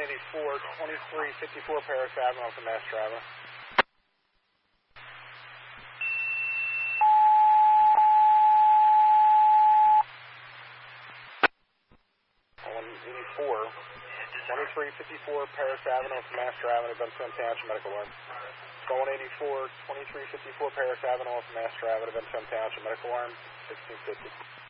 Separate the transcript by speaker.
Speaker 1: 2354 Paris Avenue off the Mass Driver. 2354 Paris Avenue off the Mass Driver, Benson Township Medical Arm. 184, 2354 Paris Avenue off the Mass Driver, Benson Township Medical Arm, 1650.